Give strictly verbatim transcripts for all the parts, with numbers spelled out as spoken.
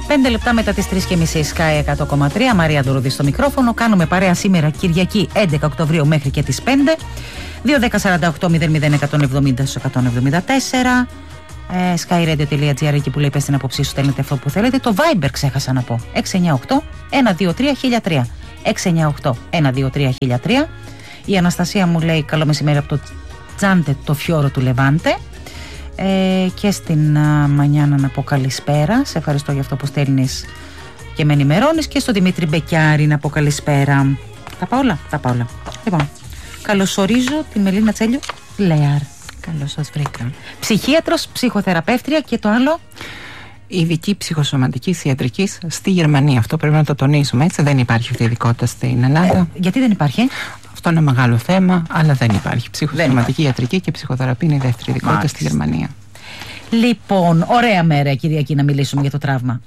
Πέντε λεπτά μετά τις τρεις και μισή, Sky εκατό κόμμα τρία, Μαρία Ντουρούδη στο μικρόφωνο. Κάνουμε παρέα σήμερα Κυριακή έντεκα Οκτωβρίου μέχρι και τις πέντε. δύο δέκα σαράντα οκτώ μηδέν μηδέν εκατόν εβδομήντα εκατόν εβδομήντα τέσσερα. ε, skyradio.gr, εκεί που λέει πες την άποψή σου, στέλνετε αυτό που θέλετε. Το Viber ξέχασα να πω, έξι εννιά οκτώ ένα δύο τρία χίλια τρία, έξι εννιά οκτώ ένα δύο τρία χίλια τρία. Η Αναστασία μου λέει καλό μεσημέρι από το Τζάντε, το φιόρο του Λεβάντε. Ε, και στην uh, Μανιάνα να πω καλησπέρα. Σε ευχαριστώ για αυτό που στέλνεις και με ενημερώνεις. Και στο Δημήτρη Μπεκιάρη να πω καλησπέρα. Τα πάω όλα, τα πάω όλα. Λοιπόν, καλωσορίζω τη Μελίνα Τσέλιου Λέαρ. Καλώς σας βρήκα. Ψυχίατρος, ψυχοθεραπεύτρια και το άλλο. Ειδική ψυχοσωματικής ιατρικής στη Γερμανία. Αυτό πρέπει να το τονίσουμε. Έτσι, δεν υπάρχει αυτή η ειδικότητα στην Ελλάδα. Ε, γιατί δεν υπάρχει? Αυτό είναι ένα μεγάλο θέμα, αλλά δεν υπάρχει. Ψυχοσωματική ιατρική και ψυχοθεραπεία είναι η δεύτερη ειδικότητα στη Γερμανία. Λοιπόν, ωραία μέρα Κυριακή να μιλήσουμε για το τραύμα.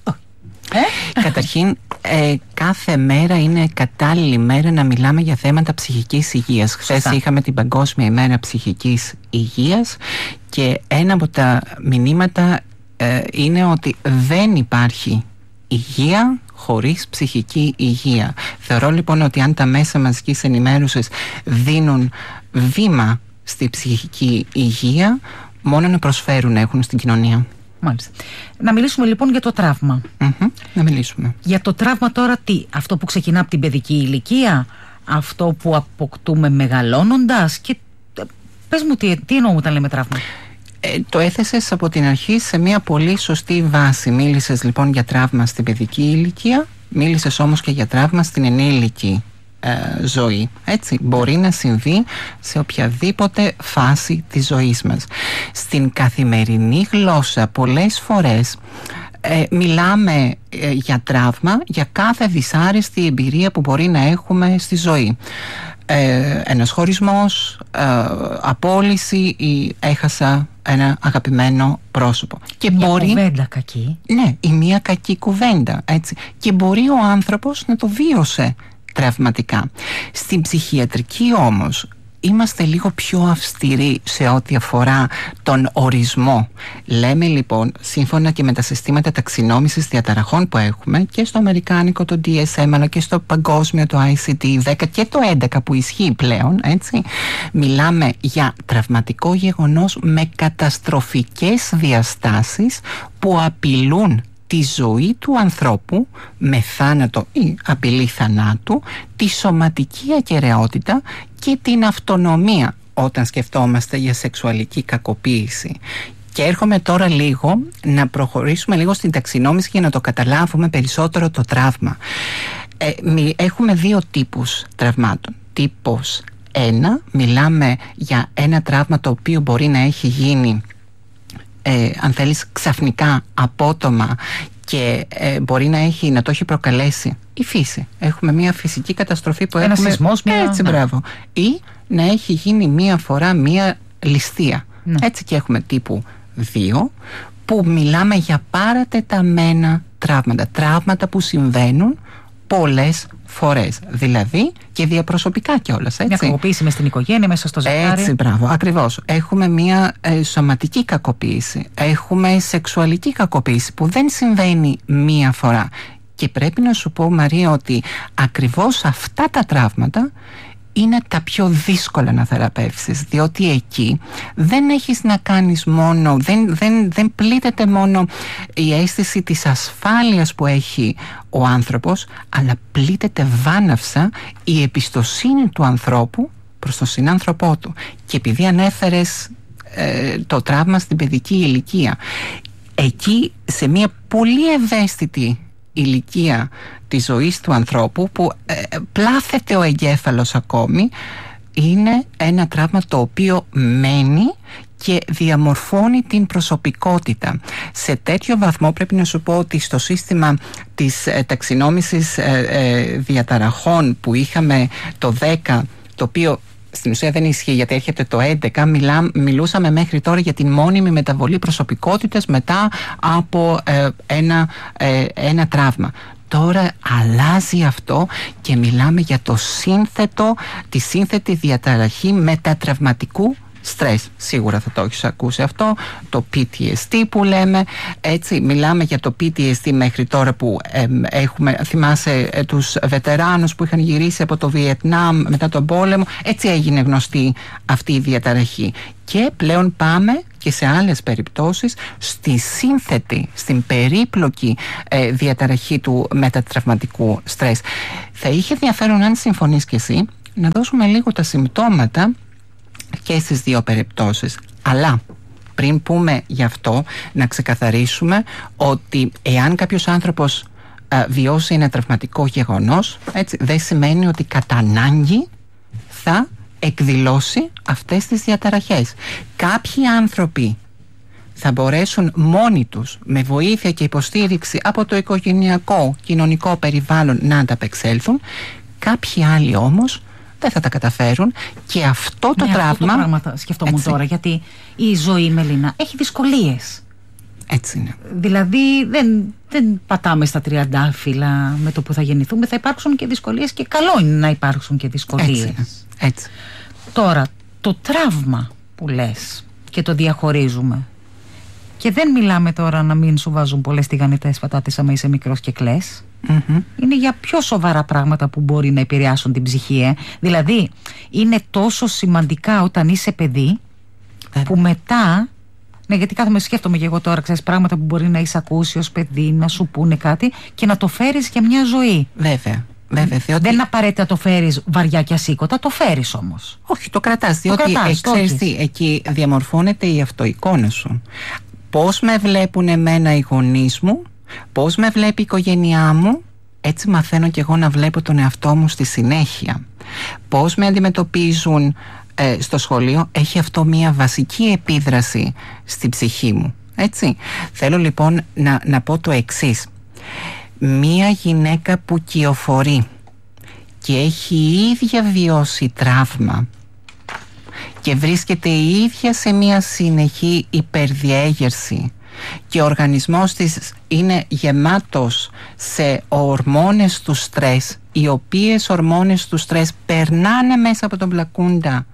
Ε? Καταρχήν, ε, κάθε μέρα είναι κατάλληλη μέρα να μιλάμε για θέματα ψυχικής υγείας. Χθες είχαμε την Παγκόσμια ημέρα ψυχικής υγείας και ένα από τα μηνύματα ε, είναι ότι δεν υπάρχει υγεία χωρίς ψυχική υγεία. Θεωρώ λοιπόν ότι αν τα μέσα μαζικής ενημέρωσης δίνουν βήμα στη ψυχική υγεία, μόνο να προσφέρουν έχουν στην κοινωνία. Μάλιστα. Να μιλήσουμε λοιπόν για το τραύμα. Mm-hmm, να μιλήσουμε. Για το τραύμα τώρα τι? Αυτό που ξεκινά από την παιδική ηλικία, αυτό που αποκτούμε μεγαλώνοντας, και πες μου τι, τι εννοούμε όταν λέμε τραύμα. Ε, το έθεσες από την αρχή σε μια πολύ σωστή βάση. Μίλησες λοιπόν για τραύμα στην παιδική ηλικία, μίλησες όμως και για τραύμα στην ενήλικη ε, ζωή. Έτσι, μπορεί να συμβεί σε οποιαδήποτε φάση της ζωής μας. Στην καθημερινή γλώσσα πολλές φορές ε, μιλάμε ε, για τραύμα για κάθε δυσάρεστη εμπειρία που μπορεί να έχουμε στη ζωή. Ε, ένας χωρισμός, ε, απόλυση ή έχασα ένα αγαπημένο πρόσωπο. Και μια μπορεί, κουβέντα κακή. Ναι, ή μια κακή κουβέντα, έτσι. Και μπορεί ο άνθρωπος να το βίωσε τραυματικά. Στην ψυχιατρική όμως είμαστε λίγο πιο αυστηροί σε ό,τι αφορά τον ορισμό. Λέμε λοιπόν, σύμφωνα και με τα συστήματα ταξινόμησης διαταραχών που έχουμε και στο αμερικάνικο το ντι ες εμ αλλά και στο παγκόσμιο το άι σι ντι δέκα και το έντεκα που ισχύει πλέον, έτσι, μιλάμε για τραυματικό γεγονός με καταστροφικές διαστάσεις που απειλούν τη ζωή του ανθρώπου με θάνατο ή απειλή θανάτου, τη σωματική ακεραιότητα και την αυτονομία όταν σκεφτόμαστε για σεξουαλική κακοποίηση. Και έρχομαι τώρα λίγο να προχωρήσουμε λίγο στην ταξινόμηση για να το καταλάβουμε περισσότερο το τραύμα. Ε, έχουμε δύο τύπους τραυμάτων. Τύπος ένα, μιλάμε για ένα τραύμα το οποίο μπορεί να έχει γίνει Ε, αν θέλεις ξαφνικά, απότομα και ε, μπορεί να, έχει, να το έχει προκαλέσει η φύση. Έχουμε μια φυσική καταστροφή που ένα έχουμε... σεισμός, μια... Έτσι, μπράβο. Ή να έχει γίνει μια φορά μια ληστεία. Ναι. Έτσι και έχουμε τύπου δύο που μιλάμε για παρατεταμένα τραύματα. Τραύματα που συμβαίνουν πολλές φορές. Δηλαδή και διαπροσωπικά κιόλας. Μια κακοποίηση μες στην οικογένεια, μέσα στο ζευγάρι. Έτσι, μπράβο, ακριβώς. Έχουμε μια ε, σωματική κακοποίηση. Έχουμε σεξουαλική κακοποίηση που δεν συμβαίνει μία φορά. Και πρέπει να σου πω, Μαρία, ότι ακριβώς αυτά τα τραύματα είναι τα πιο δύσκολα να θεραπεύσεις, διότι εκεί δεν έχεις να κάνεις μόνο, δεν, δεν, δεν πλήττεται μόνο η αίσθηση της ασφάλειας που έχει ο άνθρωπος, αλλά πλήττεται βάναυσα η εμπιστοσύνη του ανθρώπου προς τον συνάνθρωπό του. Και επειδή ανέφερες ε, το τραύμα στην παιδική ηλικία, εκεί σε μια πολύ ευαίσθητη ηλικία της ζωής του ανθρώπου που ε, πλάθεται ο εγκέφαλος ακόμη, είναι ένα τραύμα το οποίο μένει και διαμορφώνει την προσωπικότητα. Σε τέτοιο βαθμό πρέπει να σου πω ότι στο σύστημα της ε, ταξινόμησης ε, ε, διαταραχών που είχαμε το δέκα, το οποίο στην ουσία δεν ισχύει γιατί έρχεται το έντεκα, μιλά, μιλούσαμε μέχρι τώρα για την μόνιμη μεταβολή προσωπικότητας μετά από ε, ένα, ε, ένα τραύμα. Τώρα αλλάζει αυτό και μιλάμε για το σύνθετο, τη σύνθετη διαταραχή μετατραυματικού στρες. Σίγουρα θα το έχεις ακούσει αυτό, το πι τι ες ντι που λέμε, έτσι, μιλάμε για το πι τι ες ντι μέχρι τώρα που ε, έχουμε, θυμάσαι ε, τους βετεράνους που είχαν γυρίσει από το Βιετνάμ μετά τον πόλεμο, έτσι έγινε γνωστή αυτή η διαταραχή. Και πλέον πάμε και σε άλλες περιπτώσεις στη σύνθετη, στην περίπλοκη ε, διαταραχή του μετατραυματικού στρες. Θα είχε ενδιαφέρον, αν συμφωνείς και εσύ, να δώσουμε λίγο τα συμπτώματα και στις δύο περιπτώσεις. Αλλά πριν πούμε γι' αυτό, να ξεκαθαρίσουμε ότι εάν κάποιος άνθρωπος α, βιώσει ένα τραυματικό γεγονός, έτσι, δεν σημαίνει ότι κατά ανάγκη θα εκδηλώσει αυτές τις διαταραχές. Κάποιοι άνθρωποι θα μπορέσουν μόνοι τους, με βοήθεια και υποστήριξη από το οικογενειακό, κοινωνικό περιβάλλον, να ανταπεξέλθουν. Κάποιοι άλλοι όμως δεν θα τα καταφέρουν, και αυτό το ναι, τραύμα. Αυτό το πράγμα σκεφτόμουν έτσι. Τώρα, γιατί η ζωή, Μελίνα, έχει δυσκολίες. Έτσι είναι. Δηλαδή δεν, δεν πατάμε στα τριαντάφυλλα με το που θα γεννηθούμε, θα υπάρξουν και δυσκολίες, και καλό είναι να υπάρξουν και δυσκολίες. Έτσι είναι. Έτσι. Τώρα, το τραύμα που λες και το διαχωρίζουμε, και δεν μιλάμε τώρα να μην σου βάζουν πολλές τηγανιτές πατάτες άμα είσαι μικρός και κλαις. Mm-hmm. Είναι για πιο σοβαρά πράγματα που μπορεί να επηρεάσουν την ψυχή, ε. Δηλαδή είναι τόσο σημαντικά όταν είσαι παιδί, ε. που μετά, ναι, γιατί κάθομαι σκέφτομαι και εγώ τώρα, ξέρεις, πράγματα που μπορεί να είσαι ακούσει ως παιδί, να σου πούνε κάτι και να το φέρεις για μια ζωή. Βέβαια. Βέβαια, διότι... Δεν είναι απαραίτητα το φέρεις βαριά και ασήκωτα, το φέρεις όμως. Όχι, το κρατάς, διότι το κρατάς, ε, ξέρεις τι, εκεί διαμορφώνεται η αυτοεικόνα σου. Πώς με βλέπουν εμένα οι γονείς μου, πώς με βλέπει η οικογένειά μου, έτσι μαθαίνω και εγώ να βλέπω τον εαυτό μου στη συνέχεια. Πώς με αντιμετωπίζουν ε, στο σχολείο, έχει αυτό μια βασική επίδραση στην ψυχή μου. Έτσι. Θέλω λοιπόν να, να πω το εξής. Μία γυναίκα που κυοφορεί και έχει η ίδια βιώσει τραύμα και βρίσκεται η ίδια σε μια συνεχή υπερδιέγερση και ο οργανισμός της είναι γεμάτος σε ορμόνες του στρες, οι οποίες ορμόνες του στρες περνάνε μέσα από τον πλακούντα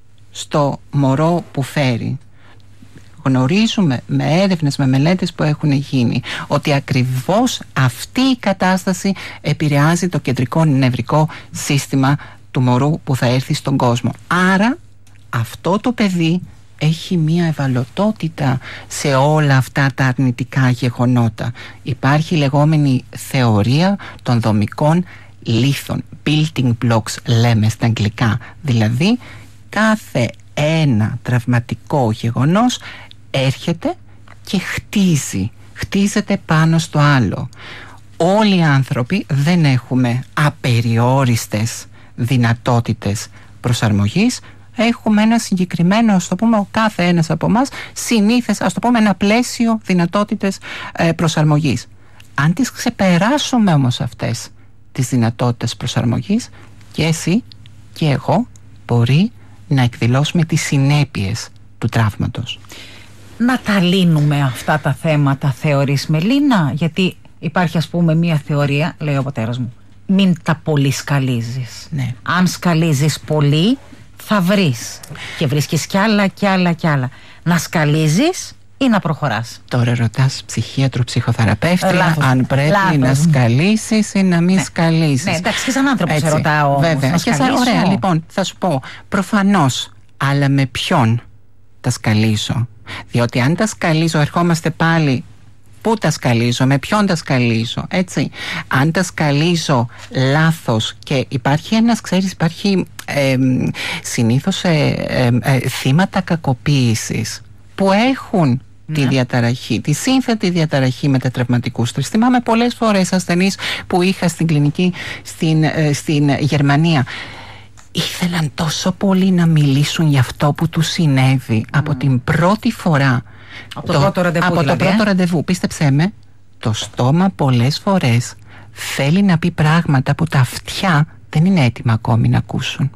στο μωρό που φέρει. Γνωρίζουμε με έρευνες, με μελέτες που έχουν γίνει, ότι ακριβώς αυτή η κατάσταση επηρεάζει το κεντρικό νευρικό σύστημα του μωρού που θα έρθει στον κόσμο. Άρα αυτό το παιδί έχει μία ευαλωτότητα σε όλα αυτά τα αρνητικά γεγονότα. Υπάρχει η λεγόμενη θεωρία των δομικών λίθων, building blocks λέμε στα αγγλικά. Δηλαδή κάθε ένα τραυματικό γεγονός έρχεται και χτίζει, χτίζεται πάνω στο άλλο. Όλοι οι άνθρωποι δεν έχουμε απεριόριστες δυνατότητες προσαρμογής. Έχουμε ένα συγκεκριμένο, ας το πούμε, ο κάθε ένας από εμάς συνήθες, ας το πούμε, ένα πλαίσιο δυνατότητες ε, προσαρμογής. Αν τις ξεπεράσουμε όμως αυτές τις δυνατότητες προσαρμογής, και εσύ και εγώ μπορεί να εκδηλώσουμε τις συνέπειες του τραύματος. Να τα λύνουμε αυτά τα θέματα, θεωρείς, Μελίνα? Γιατί υπάρχει, ας πούμε, μία θεωρία, λέει ο πατέρας μου, μην τα πολύ σκαλίζεις. Ναι. Αν σκαλίζεις πολύ θα βρεις, και βρίσκεις κι άλλα κι άλλα κι άλλα. Να σκαλίζεις ή να προχωράς? Τώρα ρωτάς ψυχίατρο, ψυχοθεραπεύτρια, Λάθος. αν πρέπει Λάθος. να σκαλίσεις ή να μην ναι. σκαλίσεις. Ναι, εντάξει, και σαν άνθρωπο σε ρωτάω όμως. Βέβαια. Και σαν, ωραία, λοιπόν, θα σου πω, προφανώς, αλλά με ποιον τα σκαλίζω? Διότι αν τα σκαλίζω, ερχόμαστε πάλι, πού τα σκαλίζω, με ποιον τα σκαλίζω, έτσι. Αν τα σκαλίζω λάθος, και υπάρχει ένας, ξέρεις, υπάρχει ε, συνήθως ε, ε, ε, θύματα κακοποίησης που έχουν ναι. τη διαταραχή, τη σύνθετη διαταραχή μετατραυματικού στρες. Θυμάμαι πολλές φορές ασθενείς που είχα στην κλινική στην, ε, στην Γερμανία. Ήθελαν τόσο πολύ να μιλήσουν για αυτό που τους συνέβη mm. από την πρώτη φορά. Από το, το πρώτο ραντεβού, από δηλαδή, το πρώτο ε? ραντεβού. Πίστεψέ με, το στόμα πολλές φορές θέλει να πει πράγματα που τα αυτιά δεν είναι έτοιμα ακόμη να ακούσουν.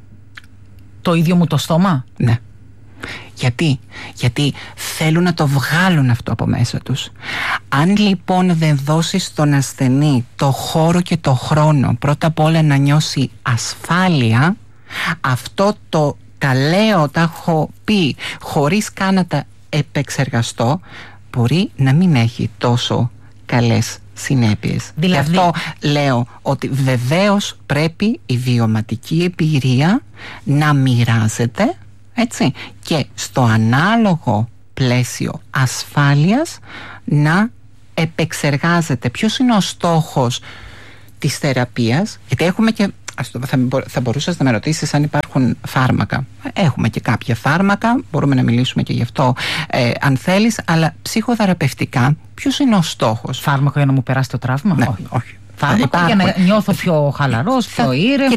Το ίδιο μου το στόμα? Ναι. Γιατί? Γιατί θέλουν να το βγάλουν αυτό από μέσα τους. Αν λοιπόν δεν δώσεις στον ασθενή το χώρο και το χρόνο πρώτα απ' όλα να νιώσει ασφάλεια, αυτό το τα λέω, τα έχω πει χωρίς καν να τα επεξεργαστώ, μπορεί να μην έχει τόσο καλές συνέπειες. Δηλαδή... Γι' αυτό λέω ότι βεβαίως πρέπει η βιωματική εμπειρία να μοιράζεται, έτσι, και στο ανάλογο πλαίσιο ασφάλειας να επεξεργάζεται ποιος είναι ο στόχος της θεραπείας, γιατί έχουμε και, θα, θα μπορούσες να με ρωτήσεις αν υπάρχουν φάρμακα. Έχουμε και κάποια φάρμακα, μπορούμε να μιλήσουμε και γι' αυτό ε, αν θέλεις, αλλά ψυχοθεραπευτικά ποιος είναι ο στόχος? Φάρμακο για να μου περάσει το τραύμα? Ναι, όχι. όχι. Φάρμακο για να νιώθω πιο χαλαρός, πιο ήρεμος.